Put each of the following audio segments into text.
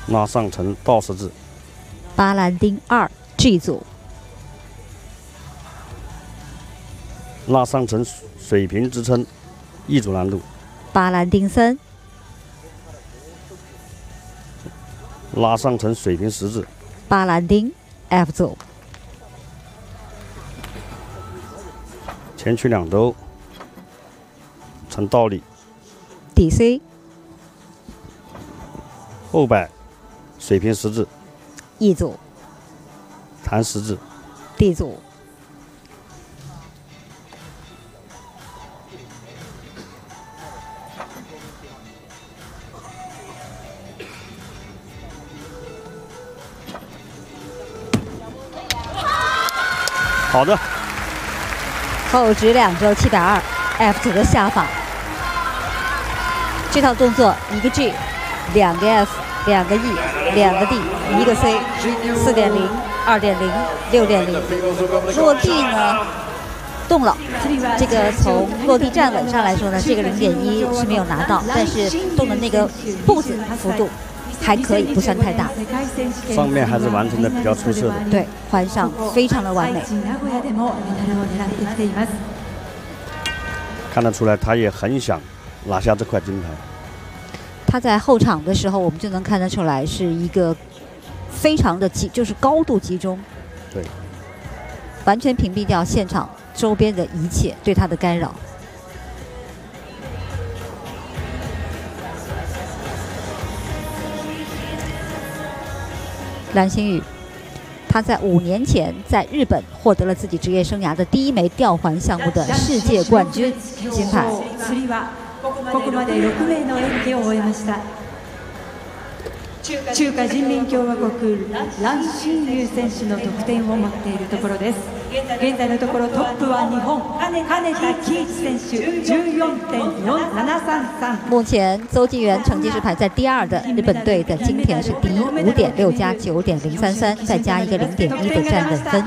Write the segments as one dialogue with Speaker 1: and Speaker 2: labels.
Speaker 1: 拉上成倒十字。
Speaker 2: 巴兰丁2 G 组。
Speaker 1: 拉上成水平支撑，E 组难度。
Speaker 2: 巴兰丁3。
Speaker 1: 拉上成水平十字。
Speaker 2: 巴兰丁 F 组。
Speaker 1: 前屈2周成倒立。
Speaker 2: DC。
Speaker 1: 后摆水平十字。
Speaker 2: E 组。
Speaker 1: 弹十字。
Speaker 2: D 组。
Speaker 1: 好的。
Speaker 2: 后直2周720 F 组的下法。这套动作1个 G， 2个 F， 2个 E， 2个 D， 1个 C， 4.0、2.0、6.0。落地呢动了，这个从落地站稳上来说呢，这个0.1是没有拿到，但是动的那个步子幅度还可以，不算太大。
Speaker 1: 上面还是完成的比较出色的。
Speaker 2: 对，环上非常的完美。
Speaker 1: 看得出来，他也很想拿下这块金牌。
Speaker 2: 他在后场的时候，我们就能看得出来，是一个非常的就是高度集中。
Speaker 1: 对，
Speaker 2: 完全屏蔽掉现场周边的一切对他的干扰。蓝星宇，他在5年前在日本获得了自己职业生涯的第1枚吊环项目的世界冠军金牌。
Speaker 3: ここまで6名の演技を終えました。中華人民共和国蘭心優選手の得点を待っているところです。現在のところトップは日本金田貴一選手 14.4733。
Speaker 2: 目前邹纪元成绩是排在第2的，日本队的金田是第1 5.6加 9.033， 再加一个0.1的站稳分。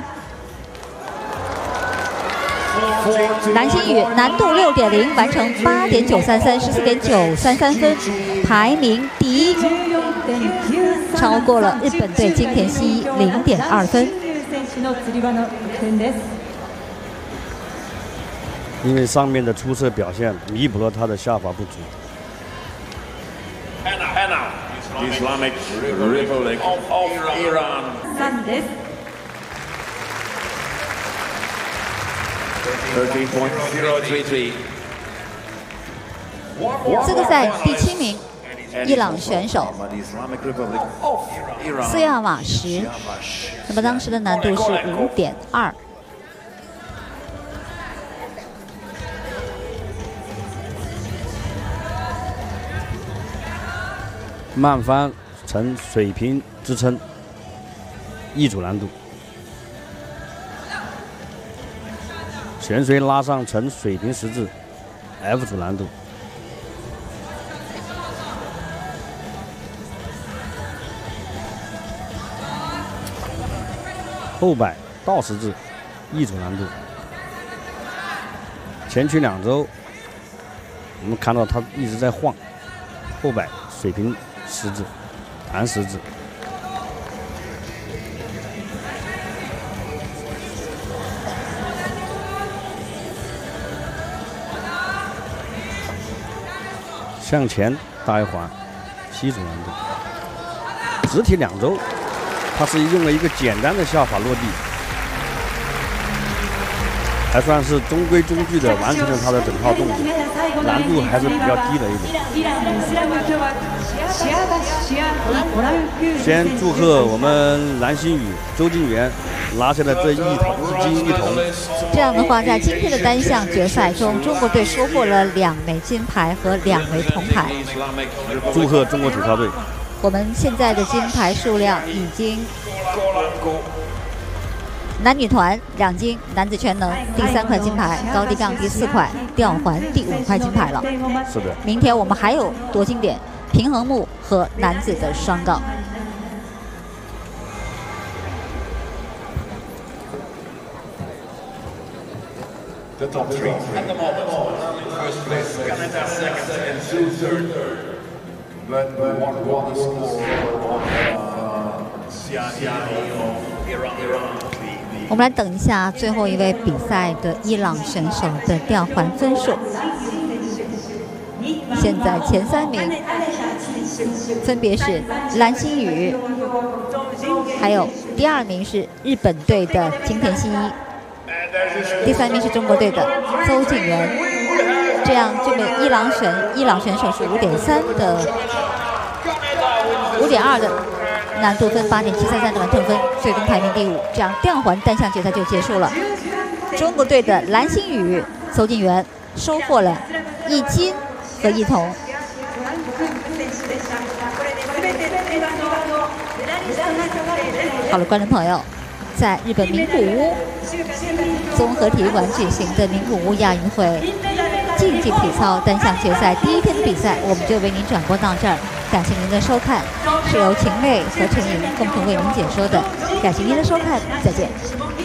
Speaker 2: 蓝星宇难度6.0，完成8.933， 14.933分，排名第1，超过了日本队金田希一0.2分。
Speaker 1: 因为上面的出色表现弥补了他的下法不足。
Speaker 4: Islamic Republic of Iran。
Speaker 2: 这个赛第7名，伊朗选手斯亚瓦什，那么当时的难度是5.2。
Speaker 1: 慢翻成水平支撑，E组难度。悬垂拉上成水平十字 ，F 组难度。后摆倒十字 ，E 组难度。前屈2周，我们看到他一直在晃，后摆水平十字，弹十字。向前大一环，7组难度。直体2周，他是用了一个简单的下法落地，还算是中规中矩的完成了他的整套动作，难度还是比较低的一点。先祝贺我们蓝星宇、邹纪元拿下了这1金1铜。
Speaker 2: 这样的话，在今天的单项决赛中，中国队收获了2枚金牌和2枚铜牌。
Speaker 1: 祝贺中国体操队！
Speaker 2: 我们现在的金牌数量已经。男女团2金，男子全能第3块金牌，高低杠第4块，吊环第5块金牌了。
Speaker 1: 是的。
Speaker 2: 明天我们还有夺金点，平衡木和男子的双杠。
Speaker 4: The top 3 at the moment. First place, Canada, second, and 2 third.
Speaker 2: 我们来等一下最后一位比赛的伊朗选手的吊环分数。现在前3名分别是蓝心宇，还有第2名是日本队的金田希一，第3名是中国队的邹敬园。这样这位伊朗选手是5.2的难度分，8.733的完成分，最终排名第5。这样吊环单项决赛就结束了。中国队的蓝心宇、邹敬园收获了1金和1铜。好了，观众朋友，在日本名古屋综合体育馆举行的名古屋亚运会竞技体操单项决赛第1天的比赛，我们就为您转播到这儿。感谢您的收看，是由秦磊和陈莹共同为您解说的。感谢您的收看，再见。